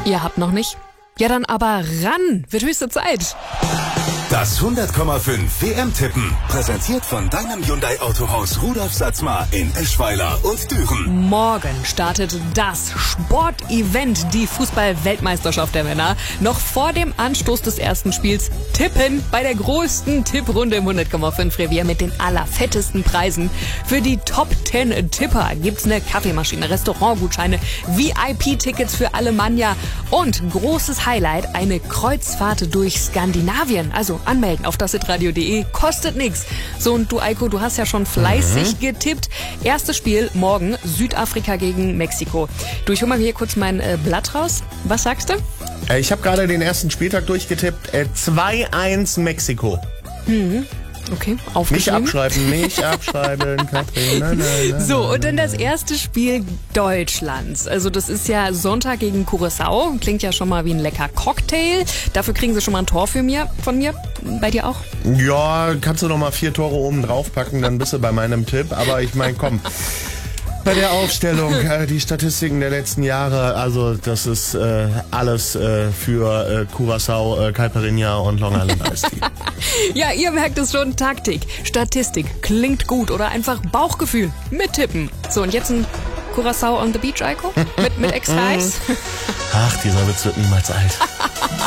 Ihr habt noch nicht? Ja, dann aber ran! Wird höchste Zeit! Das 100,5 WM-Tippen. Präsentiert von deinem Hyundai-Autohaus Rudolf Satzmar in Eschweiler und Düren. Morgen startet das Sportevent, die Fußball-Weltmeisterschaft der Männer. Noch vor dem Anstoß des ersten Spiels tippen bei der größten Tipprunde im 100,5 Revier mit den allerfettesten Preisen. Für die Top 10 Tipper gibt's eine Kaffeemaschine, Restaurantgutscheine, VIP-Tickets für Alemannia und großes Highlight, eine Kreuzfahrt durch Skandinavien. Also anmelden auf dashitradio.de, kostet nichts. So, und du, Eiko, du hast ja schon fleißig getippt. Erstes Spiel morgen, Südafrika gegen Mexiko. Du, ich hol mal hier kurz mein Blatt raus. Was sagst du? Ich habe gerade den ersten Spieltag durchgetippt. 2-1 Mexiko. Okay, aufgeschrieben. Nicht abschreiben, Katrin. Nein. So, und dann das erste Spiel Deutschlands. Also das ist ja Sonntag gegen Curaçao. Klingt ja schon mal wie ein lecker Cocktail. Dafür kriegen sie schon mal ein Tor von mir. Bei dir auch? Ja, kannst du noch mal 4 Tore oben drauf packen, dann bist du bei meinem Tipp. Aber ich meine, komm. Bei der Aufstellung, die Statistiken der letzten Jahre, also das ist alles für Curaçao, Caipirinha und Long Island Iced Tea. Ja, ihr merkt es schon, Taktik, Statistik, klingt gut oder einfach Bauchgefühl, mittippen. So, und jetzt ein Curaçao on the Beach, Eiko? Mit extra Eis? Ach, dieser Witz wird niemals alt.